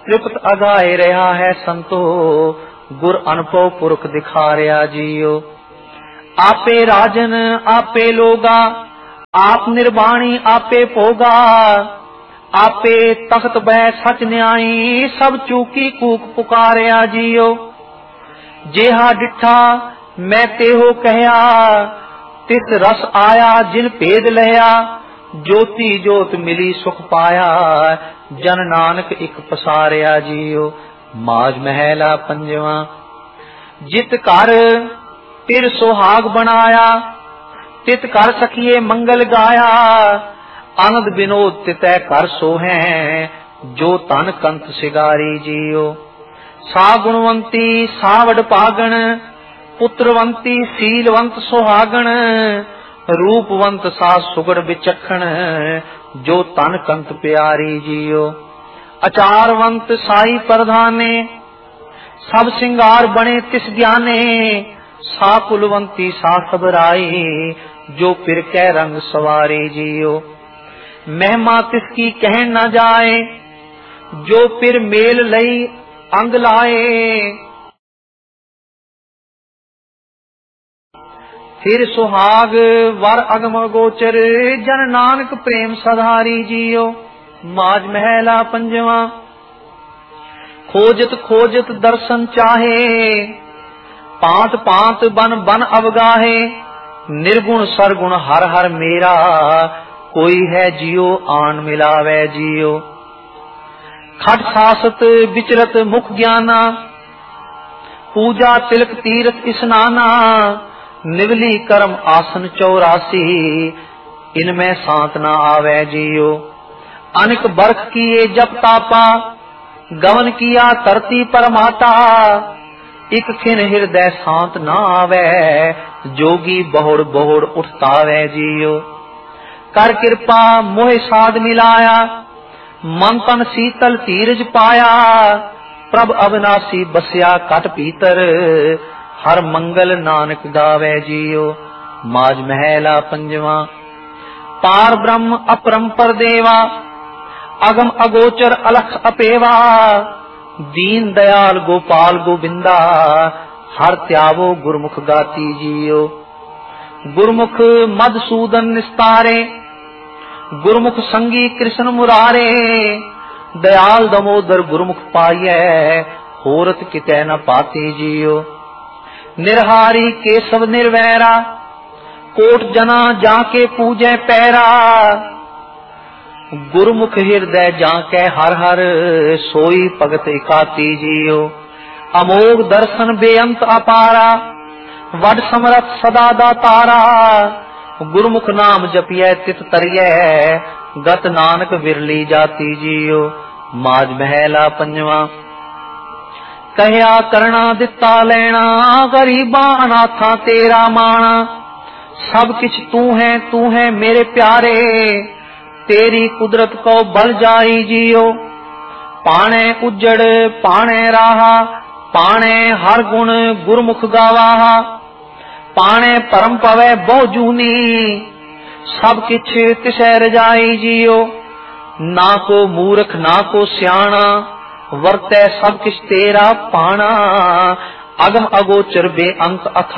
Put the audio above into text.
तृप्त अगाए रहा है संतो, गुर अनुभव पुरख दिखा रहा जियो। आपे राजन आपे लोगा, आप निर्वाणी आपे भोगा, आपे तख्त बह सच न्याई, सब चूकी कूक पुकारिया जियो। जेहा डिठा मैं तेहो कहया, तिस रस आया जिन भेद लया, ज्योति जोत मिली सुख पाया, जन नानक एक पसारिया जियो। माज महला पंजवा। जित कर तिर सुहाग बनाया, तित कर सखिए मंगल गाया, आनंद विनोद तितै कर सोहै, जो तन कंत सिगारी जियो। सा गुणवंती सावड पागण, पुत्रवंती सीलवंत सुहागण, रूपवंत सा सुगड़ विचखण, जो तन कंत प्यारी जियो। अचारवंत साई प्रधाने, सब सिंगार बने तिस ज्ञाने, सा कुलवंती सा सबराई, जो फिर कै रंग सवारी जियो। महिमा तिसकी कह न जाए, जो फिर मेल लई अंग लाए, फिर सुहाग वर अगम गोचर, जन नानक प्रेम सधारी जियो। माज महला पंजवा। खोजत खोजत दर्शन चाहे, पांत पांत बन बन अवगाहे, निर्गुण सरगुण हर हर मेरा, कोई है जियो आन मिलावे जियो। खट सासत विचरत मुख ज्ञाना, पूजा तिलक तीरथ स्नाना, निवली कर्म आसन 84, इनमें सांत न आवे जियो। अनेक बरख किए जप तापा, गवन किया धरती पर माता, इक खिन हृदय शांत न आवे, जोगी बहुड़ बहुड़ उठतावे जियो। कर कृपा मोह साध मिलाया, मन तन शीतल धीरज पाया, प्रभ अविनाशी बसिया कट भीतर, हर मंगल नानक गावे जियो। माज महला पंजवा। पार ब्रह्म अपरंपर देवा, अगम अगोचर अलख अपेवा, दीन दयाल गोपाल गोविंदा, हर त्यावो गुरमुख गाती जियो। गुरमुख मधुसूदन निस्तारे, गुरमुख संगी कृष्ण मुरारे, दयाल दमोदर गुरमुख पाइयै, होरत कितै न पाती जियो। निर्हारी केशव निर्वैरा, कोट जना जाके पूजै पैरा, गुरमुख हृदय जाके हर हर, सोई भगत एकाती जियो। अमोघ दर्शन बेअंत अपारा, वड समरथ सदा दातारा, गुरमुख नाम जपियै तित तरियै, गत नानक विरली जाती जियो। माज महला पंजवा। कहया करना दिता लेना, गरीबा अनाथा तेरा माना, सब किछ तू है मेरे प्यारे, तेरी कुदरत को बल जाई जियो। पाणे उजड़ पाणे राहा, पाणे हर गुण गुरमुख गावाहा, पाणे परम पवै बहु जूनी, सब किछ तिसै रजाई जियो। ना को मूर्ख ना को स्याणा, वर्तै सब किछ तेरा पाना, अगम अगोचर बेअंत अथा,